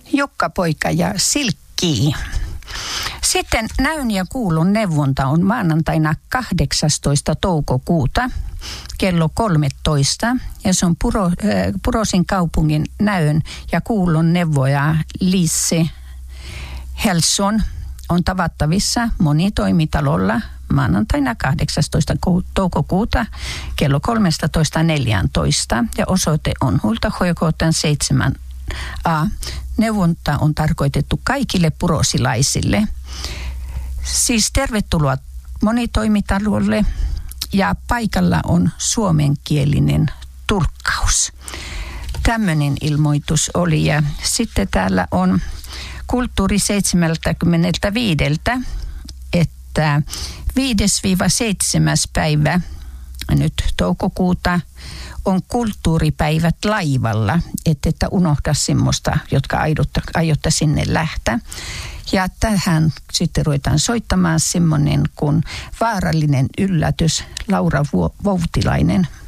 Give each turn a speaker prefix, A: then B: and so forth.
A: Jukka-poika ja Silkki. Sitten näön ja kuulun neuvonta on maanantaina 18. toukokuuta kello 13. Ja se on Purosin kaupungin näön ja kuulun neuvoja Lisse Helson on tavattavissa monitoimitalolla maanantaina 18. toukokuuta kello 13.14. Ja osoite on Hultahoikotan 7a. Neuvonta on tarkoitettu kaikille purosilaisille. Siis tervetuloa monitoimitalolle ja paikalla on suomenkielinen tulkkaus. Tämmöinen ilmoitus oli ja sitten täällä on Kulttuuri 75, että 5-7. päivä nyt toukokuuta on kulttuuripäivät laivalla, että unohda semmoista, jotka aiotte sinne lähteä. Ja tähän sitten ruvetaan soittamaan semmoinen kuin Vaarallinen yllätys, Laura Voutilainen.